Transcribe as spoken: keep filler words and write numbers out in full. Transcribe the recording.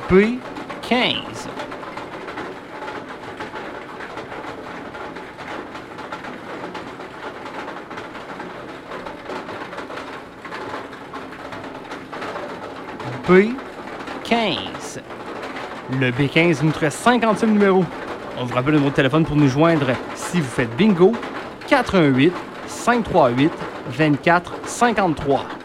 B quinze. B quinze. Le B quinze, il nous reste cinquante numéros. On vous rappelle le numéro de téléphone pour nous joindre si vous faites bingo. quatre un huit, cinq trois huit, deux quatre cinq trois.